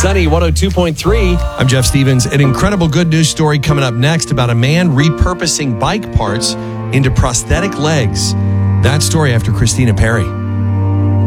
Sunny 102.3. I'm Jeff Stevens. An incredible good news story coming up next about a man repurposing bike parts into prosthetic legs. That story after Christina Perry.